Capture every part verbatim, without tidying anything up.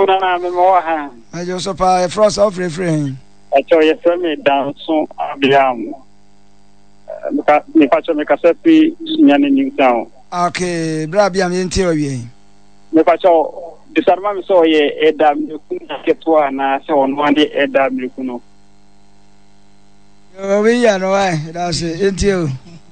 kuna na me mo ha. Ajo so pa e frost of refrain. Acho ye from me down so abiam. Meka me pacho me kasepi nyane new town. Okay, bra biam yenti owie. Me pacho disarma me so ye eda me kuna ketwa na se ono ande eda me kuno. Yo we ya no ai, that's it. Yenti o.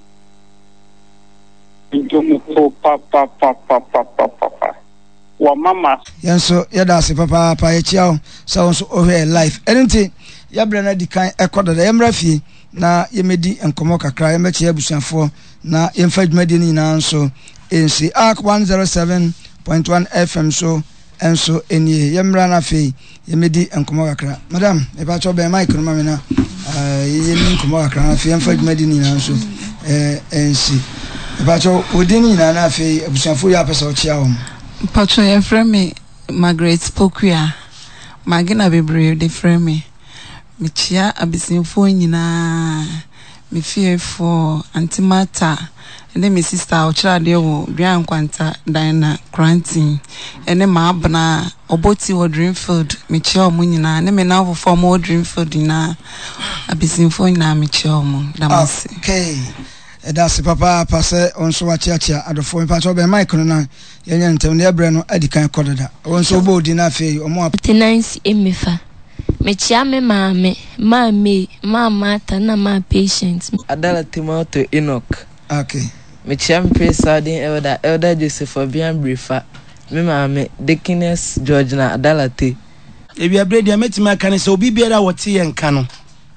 Njomo pa pa pa pa pa pa pa. Wa mama yanso yada se papa pa ye chiao so won so ohwe life enenti ya bra na dikan ekodo da yemra fie na yemedi enkomo kakra yemeche abusuafo na yemfa dwumadi ni na nso ensi arc one oh seven point one F M so enso enie yemra na fie yemedi enkomo kakra madam e ba cho be mic no mame na eh yemi enkomo kakra na fie yemfa dwumadi ni na nso eh ensi e ba cho odini na na fie abusuafo ya pesa o chiao Patron, you frame me, Margaret Pokuya. Magina Bebre, they frame me. Michia, abisin phone na me fear for antimata. And then my sister, Ochra Deo, Brian Quanta, Diana, Granting. And then my abna, Oboti or Dreamfield, Michio Munina, and then me now for more Dreamfield in a abisin phone na Michio Mun. Okay. That's papa pass on so wachiacha adofo mpacho be mic no na yenya ntem na ebre no adikan kododa won so bodi na fe omo tenants emifa mechia me maame maame mama ta na ma patients Adala Timothy Enoch. Okay. Mechia me presiding elder elder Joseph Obian Brifa. Me maame Deaconess Georgina Adalate. Ebi abrede metima kan se obi biara wote ye nka no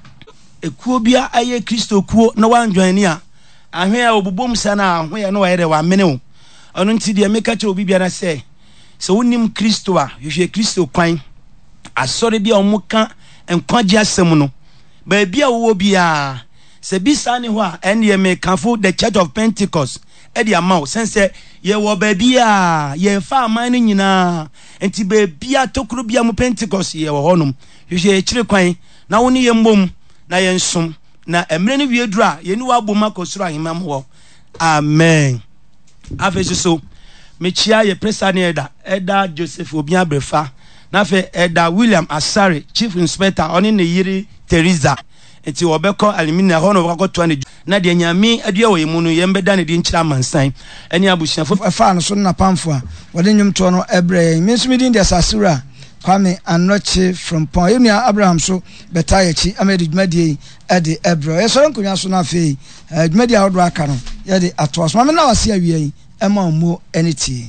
ekuo bia aye Kristo kuo na wanjoan ni a ahwe a obubom sana ahwe no wayere wa mene wo ono nti de meka che obi biara se se wonim Kristo a hwehwe Kristo kwan asore bia omuka enkwaje asem no ba bia wo bia se bisa ne ho a ene me kafo the Church of Pentecost e dia mawo sense ye wo ba bia ye fa aman no nyina enti ba bia tokuru bia mu Pentecost ye wo honom hwehwe ekire kwan na woni ye mbom na ye nsom na emre ne wiedura ye ni waboma kosoro ahemam ho amen afeso so mechia ye presane eda eda Joseph Obian Brefa na fe eda William Asare chief inspector oni ne yiri Teresa enti obeko alimina ho no wakotwa ne na de nyame adua wo yemu no yembeda ne de nchira mansan eni abusuafo fa no so na pamfo a wode nwum to no ebre me nso medin de asasura Kwame Anoche from Pon Emia Abraham so betayechi amedi dwumadie e de ebro e so nkonya so na fe dwumadie a wodo aka no ye de atos ma me na wase awie e ma mo eniti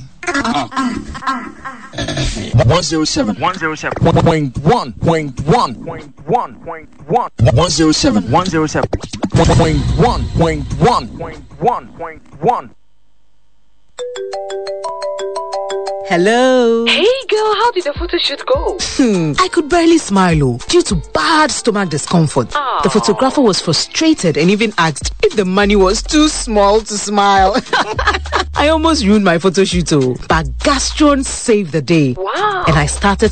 one oh seven point one point one point one point one one oh seven point one point one point one point one. Hello. Hey girl, how did the photo shoot go? Hmm, I could barely smile oh, due to bad stomach discomfort. Aww. The photographer was frustrated and even asked if the money was too small to smile. I almost ruined my photo shoot oh, but Gastron saved the day. Wow. And I started